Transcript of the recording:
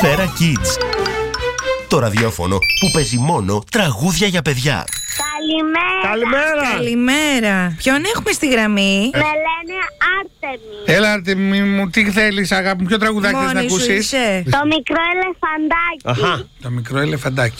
Σφαίρα Kids. Το ραδιόφωνο που παίζει μόνο τραγούδια για παιδιά. Καλημέρα. Καλημέρα. Ποιον έχουμε στη γραμμή? Με λένε Άρτεμι. Έλα, Άρτεμι μου, τι θέλεις, αγάπη μου, ποιο τραγουδάκι θες να Μόνη σου ακούσεις? είσαι? Το μικρό ελεφαντάκι. Αχα. Το μικρό ελεφαντάκι.